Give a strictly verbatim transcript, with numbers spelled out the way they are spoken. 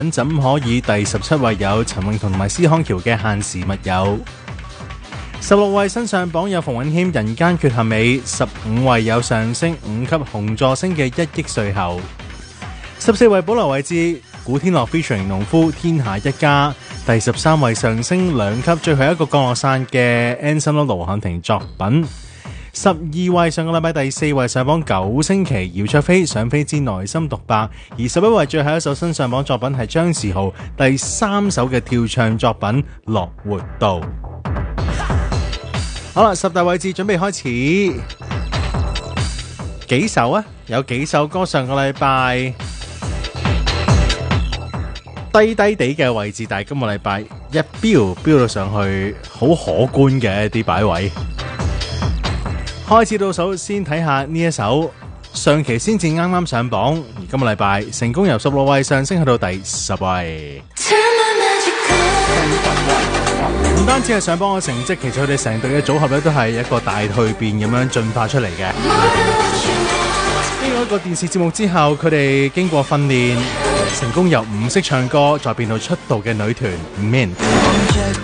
怎可以第十七位有陳詠同埋施康橋嘅限時密友。十六位新上榜有馮允謙人間缺陷美，十五位有上升五級紅座星嘅一億歲後，十四位保留位置古天樂 featuring 農夫天下一家，第十三位上升兩級，最後一個降落傘嘅 Anson 盧瀚霆作品。十二位上個禮拜第四位上榜九星期姚焯菲想飛之內心獨白，而十一位最後一首新上榜作品係張時豪第三首嘅跳唱作品樂活道。好啦，十大位置準備開始，幾首啊？有幾首歌上個禮拜低低地嘅位置，但係今個禮拜一飆飆到上去，好可觀嘅一啲擺位。開始倒數，先睇下呢一首上期先至啱啱上榜，而今個禮拜成功由十六位上升去到第十位。唔單止係上榜嘅成績，其實佢哋成隊嘅組合咧都係一個大蛻變咁樣進化出嚟嘅。經過一個電視節目之後，佢哋經過訓練，成功由唔識唱歌再變到出道嘅女團 Mint。